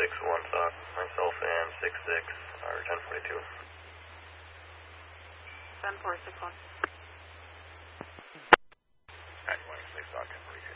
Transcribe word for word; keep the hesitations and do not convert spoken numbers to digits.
six one sock. Myself and six six are ten forty-two. ten four six one. Good morning, six sock, ten forty-two.